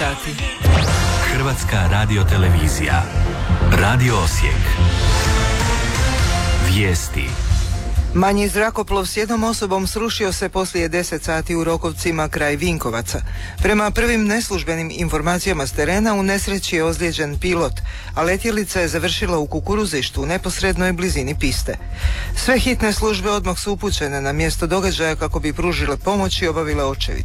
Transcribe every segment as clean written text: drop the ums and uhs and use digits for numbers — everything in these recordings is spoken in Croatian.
sati. Hrvatska radiotelevizija. Radio Osijek. Vijesti. Manji zrakoplov s jednom osobom srušio se poslije 10 sati u Rokovcima kraj Vinkovaca. Prema prvim neslužbenim informacijama s terena u nesreći je ozlijeđen pilot, a letjelica je završila u kukuruzištu u neposrednoj blizini piste. Sve hitne službe odmah su upućene na mjesto događaja kako bi pružile pomoć i obavile očevid.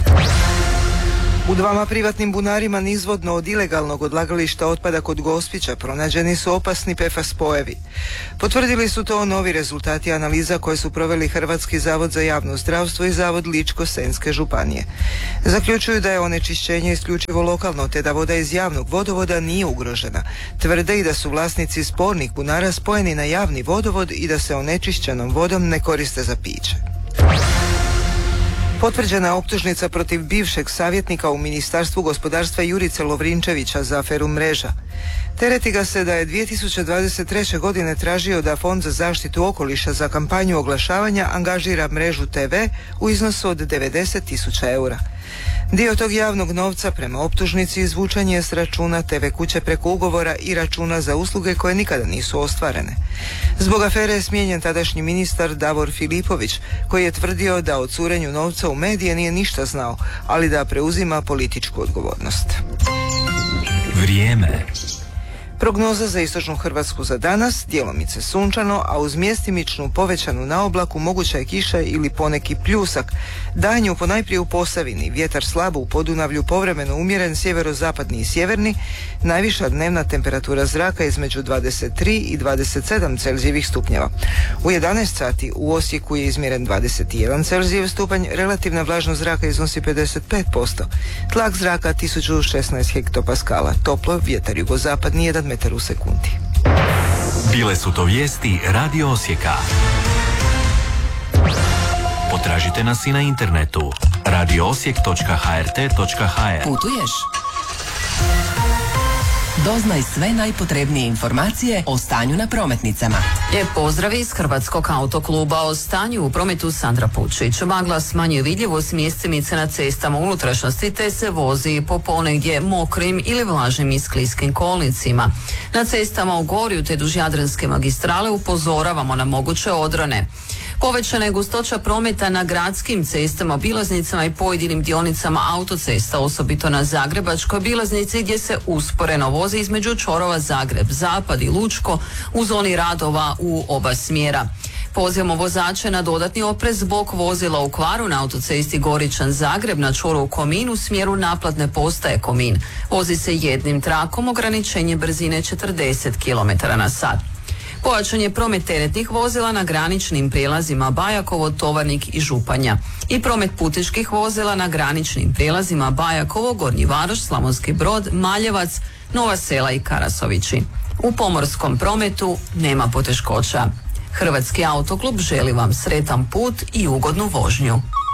U dvama privatnim bunarima nizvodno od ilegalnog odlagališta otpada kod Gospića pronađeni su opasni PFAS spojevi. Potvrdili su to novi rezultati analiza koje su proveli Hrvatski zavod za javno zdravstvo i Zavod Ličko-senjske županije. Zaključuju da je onečišćenje isključivo lokalno te da voda iz javnog vodovoda nije ugrožena. Tvrde i da su vlasnici spornih bunara spojeni na javni vodovod i da se onečišćenom vodom ne koriste za piće. Potvrđena je optužnica protiv bivšeg savjetnika u Ministarstvu gospodarstva Jurice Lovrinčevića za aferu Mreža. Tereti ga se da je 2023. godine tražio da Fond za zaštitu okoliša za kampanju oglašavanja angažira Mrežu TV u iznosu od 90.000 eura. Dio tog javnog novca prema optužnici izvučen je s računa TV kuće preko ugovora i računa za usluge koje nikada nisu ostvarene. Zbog afere je smijenjen tadašnji ministar Davor Filipović, koji je tvrdio da o curenju novca u medije nije ništa znao, ali da preuzima političku odgovornost. Vrijeme. Prognoza za istočnu Hrvatsku za danas, djelomice sunčano, a uz mjestimičnu povećanu naoblaku moguća je kiša ili poneki pljusak. Danju ponajprije u Posavini, vjetar slabo u Podunavlju, povremeno umjeren sjeverozapadni i sjeverni, najviša dnevna temperatura zraka između 23 i 27 Celzijevih stupnjeva. U 11 sati u Osijeku je izmjeren 21 Celzijev stupanj, relativna vlažnost zraka iznosi 55%, tlak zraka 1016 hektopaskala, toplo, vjetar jugozapadni 1 metar u sekundi. Bile su to vijesti Radio Osijeka. Potražite nas i na internetu radioosijek.hrt.hr. Putuješ? Doznaj sve najpotrebnije informacije o stanju na prometnicama. Lijep pozdrav iz Hrvatskog autokluba. O stanju u prometu Sandra Pučić. Magla smanjuje vidljivost mjestimice na cestama unutrašnjosti te se vozi po ponegdje mokrim ili vlažnim i skliskim kolnicima. Na cestama u Gorju te duž Jadranske magistrale upozoravamo na moguće odrone. Povećana je gustoća prometa na gradskim cestama, obilaznicama i pojedinim dionicama autocesta, osobito na Zagrebačkoj obilaznici gdje se usporeno vozi između čvorova Zagreb, Zapad i Lučko u zoni radova u oba smjera. Pozivamo vozače na dodatni oprez zbog vozila u kvaru na autocesti Goričan-Zagreb na čvoru u Komin u smjeru naplatne postaje Komin. Vozi se jednim trakom, ograničenje brzine 40 km/h. Pojačan je promet teretnih vozila na graničnim prijelazima Bajakovo, Tovarnik i Županja i promet putničkih vozila na graničnim prijelazima Bajakovo, Gornji Varoš, Slavonski Brod, Maljevac, Nova Sela i Karasovići. U pomorskom prometu nema poteškoća. Hrvatski autoklub želi vam sretan put i ugodnu vožnju.